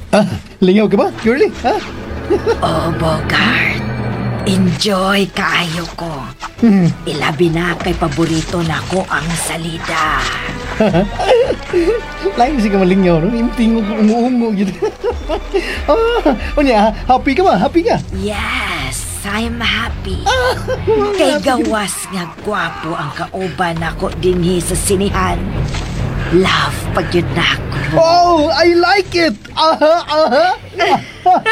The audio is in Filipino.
Lingaw ka ba, girlie? Ha? Oh, Bogart. Enjoy kaayo ko. Ilabi na kay paborito nako ang salida. Lain si ka malingaw, no? Imting umuungo gitu. Unya, happy ka ba? Happy ka? Yes, I'm happy. Kay gawas nga gwapo ang kauban nako dinhi sa sinihan. Love pag yun nako. Oh, I like it! Aha, aha!